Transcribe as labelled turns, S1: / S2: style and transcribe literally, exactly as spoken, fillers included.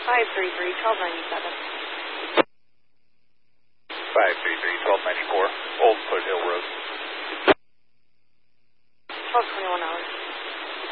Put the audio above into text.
S1: five three three, twelve ninety-seven.
S2: five three three, twelve ninety-four, Old Foothill Road.
S1: twelve twenty-one hours.